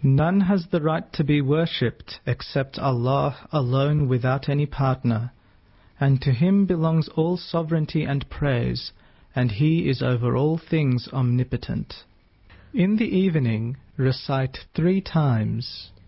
None has the right to be worshipped except Allah alone without any partner, and to Him belongs all sovereignty and praise, and He is over all things omnipotent. In the evening recite 3 times,